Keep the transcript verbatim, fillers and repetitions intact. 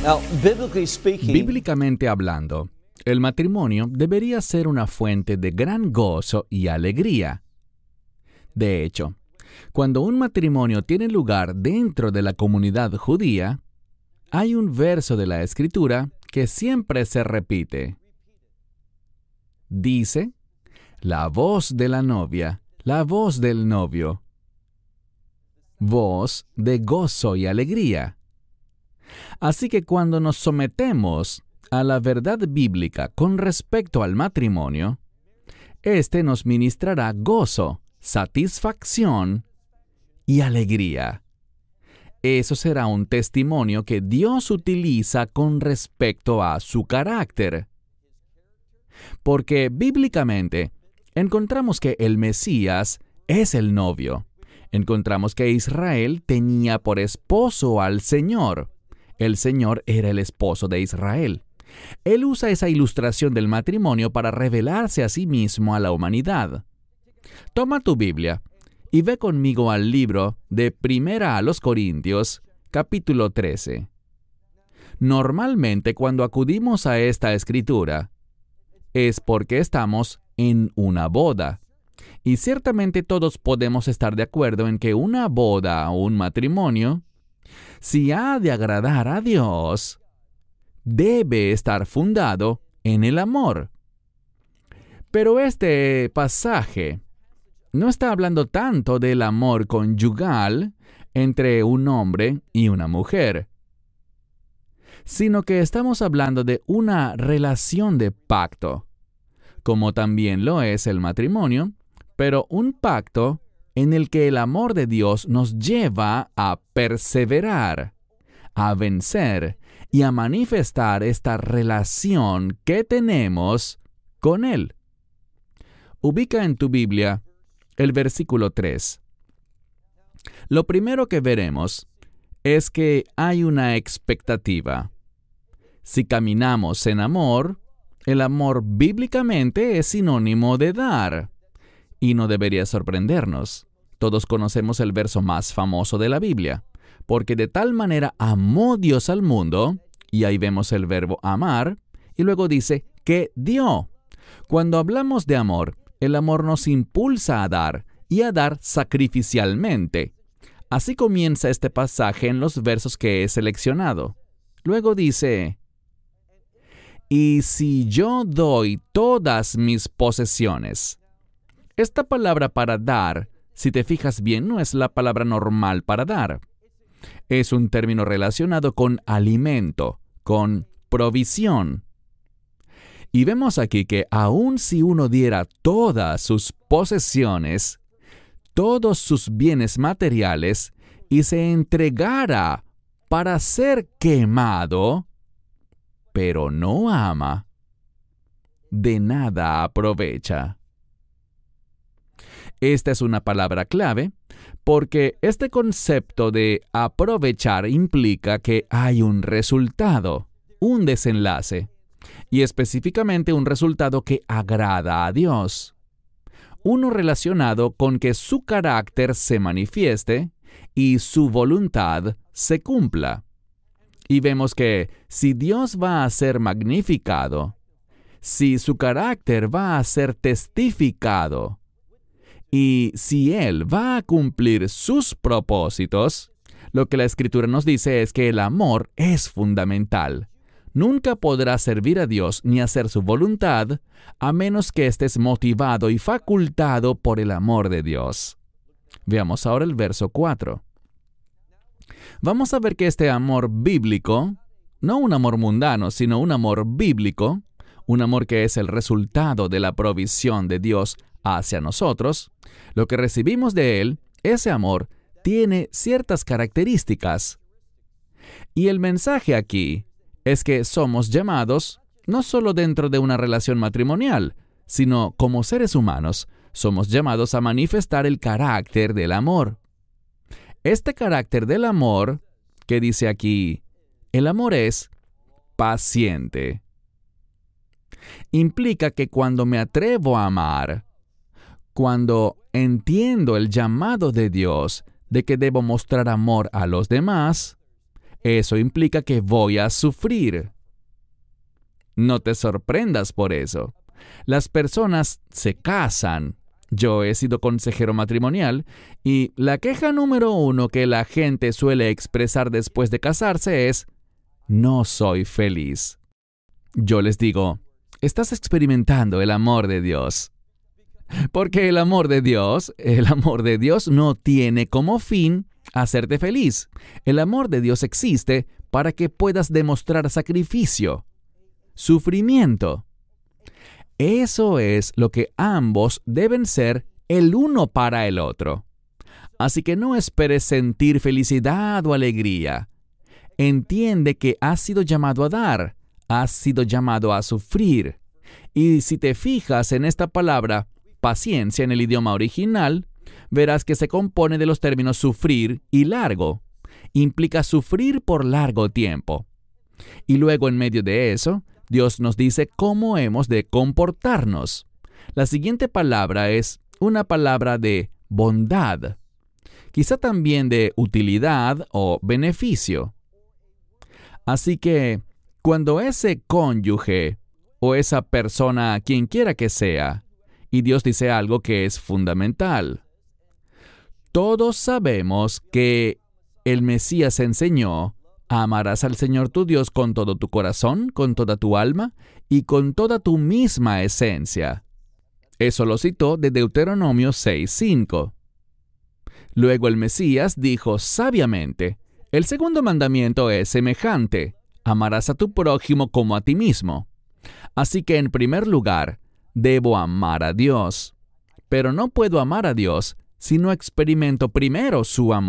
Now, biblically speaking, Bíblicamente hablando, el matrimonio debería ser una fuente de gran gozo y alegría. De hecho, cuando un matrimonio tiene lugar dentro de la comunidad judía, hay un verso de la Escritura que siempre se repite. Dice, la voz de la novia, la voz del novio, voz de gozo y alegría. Así que cuando nos sometemos a la verdad bíblica con respecto al matrimonio, éste nos ministrará gozo, satisfacción y alegría. Eso será un testimonio que Dios utiliza con respecto a su carácter. Porque bíblicamente encontramos que el Mesías es el novio. Encontramos que Israel tenía por esposo al Señor. El Señor era el esposo de Israel. Él usa esa ilustración del matrimonio para revelarse a sí mismo a la humanidad. Toma tu Biblia y ve conmigo al libro de Primera a los Corintios, capítulo trece. Normalmente cuando acudimos a esta escritura, es porque estamos en una boda. Y ciertamente todos podemos estar de acuerdo en que una boda o un matrimonio, si ha de agradar a Dios, debe estar fundado en el amor. Pero este pasaje no está hablando tanto del amor conyugal entre un hombre y una mujer, sino que estamos hablando de una relación de pacto, como también lo es el matrimonio, pero un pacto en el que el amor de Dios nos lleva a perseverar, a vencer y a manifestar esta relación que tenemos con Él. Ubica en tu Biblia el versículo tres. Lo primero que veremos es que hay una expectativa. Si caminamos en amor, el amor bíblicamente es sinónimo de dar. Y no debería sorprendernos. Todos conocemos el verso más famoso de la Biblia. Porque de tal manera amó Dios al mundo, y ahí vemos el verbo amar, y luego dice que dio. Cuando hablamos de amor, el amor nos impulsa a dar, y a dar sacrificialmente. Así comienza este pasaje en los versos que he seleccionado. Luego dice, y si yo doy todas mis posesiones. Esta palabra para dar, si te fijas bien, no es la palabra normal para dar. Es un término relacionado con alimento, con provisión. Y vemos aquí que aun si uno diera todas sus posesiones, todos sus bienes materiales, y se entregara para ser quemado, pero no ama, de nada aprovecha. Esta es una palabra clave porque este concepto de aprovechar implica que hay un resultado, un desenlace, y específicamente un resultado que agrada a Dios. Uno relacionado con que su carácter se manifieste y su voluntad se cumpla. Y vemos que si Dios va a ser magnificado, si su carácter va a ser testificado, y si Él va a cumplir sus propósitos, lo que la Escritura nos dice es que el amor es fundamental. Nunca podrás servir a Dios ni hacer su voluntad a menos que estés motivado y facultado por el amor de Dios. Veamos ahora el verso cuatro. Vamos a ver que este amor bíblico, no un amor mundano, sino un amor bíblico, un amor que es el resultado de la provisión de Dios hacia nosotros, lo que recibimos de Él, ese amor, tiene ciertas características. Y el mensaje aquí es que somos llamados, no solo dentro de una relación matrimonial, sino como seres humanos, somos llamados a manifestar el carácter del amor. Este carácter del amor, que dice aquí, el amor es paciente. Implica que cuando me atrevo a amar, cuando entiendo el llamado de Dios de que debo mostrar amor a los demás, eso implica que voy a sufrir. No te sorprendas por eso. Las personas se casan. Yo he sido consejero matrimonial y la queja número uno que la gente suele expresar después de casarse es: no soy feliz. Yo les digo, estás experimentando el amor de Dios. Porque el amor de Dios, el amor de Dios no tiene como fin hacerte feliz. El amor de Dios existe para que puedas demostrar sacrificio, sufrimiento. Eso es lo que ambos deben ser el uno para el otro. Así que no esperes sentir felicidad o alegría. Entiende que has sido llamado a dar, has sido llamado a sufrir. Y si te fijas en esta palabra, paciencia en el idioma original, verás que se compone de los términos sufrir y largo. Implica sufrir por largo tiempo. Y luego en medio de eso, Dios nos dice cómo hemos de comportarnos. La siguiente palabra es una palabra de bondad, quizá también de utilidad o beneficio. Así que, cuando ese cónyuge o esa persona, quien quiera que sea, y Dios dice algo que es fundamental, todos sabemos que el Mesías enseñó: amarás al Señor tu Dios con todo tu corazón, con toda tu alma y con toda tu misma esencia. Eso lo citó de Deuteronomio seis cinco. Luego el Mesías dijo sabiamente: el segundo mandamiento es semejante: amarás a tu prójimo como a ti mismo. Así que en primer lugar, debo amar a Dios. Pero no puedo amar a Dios si no experimento primero su amor.